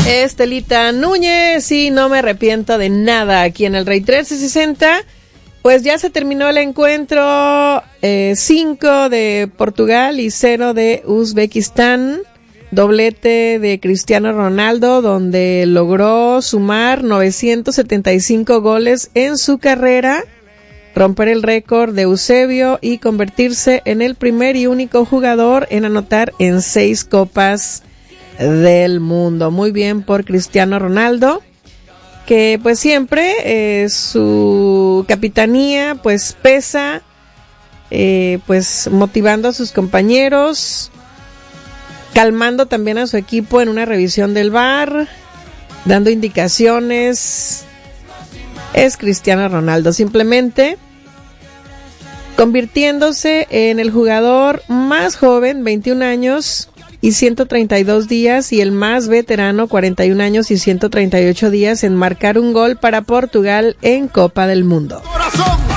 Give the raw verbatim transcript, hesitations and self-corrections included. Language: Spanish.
Estelita Núñez, y no me arrepiento de nada aquí en el Rey trece sesenta. Pues ya se terminó el encuentro, cinco eh, de Portugal y cero de Uzbekistán. Doblete de Cristiano Ronaldo, donde logró sumar novecientos setenta y cinco goles en su carrera, romper el récord de Eusebio y convertirse en el primer y único jugador en anotar en seis copas del mundo. Muy bien por Cristiano Ronaldo, que pues siempre eh, su capitanía pues pesa, eh, pues motivando a sus compañeros, calmando también a su equipo en una revisión del V A R, dando indicaciones. Es Cristiano Ronaldo, simplemente convirtiéndose en el jugador más joven, veintiún años y ciento treinta y dos días, y el más veterano, cuarenta y un años y ciento treinta y ocho días, en marcar un gol para Portugal en Copa del Mundo.